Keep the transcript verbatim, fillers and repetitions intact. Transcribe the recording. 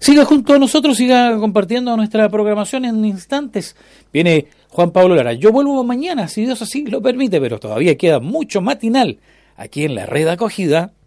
Siga junto a nosotros, siga compartiendo nuestra programación en instantes. Viene Juan Pablo Lara. Yo vuelvo mañana, si Dios así lo permite, pero todavía queda mucho matinal aquí en la Red Acogida.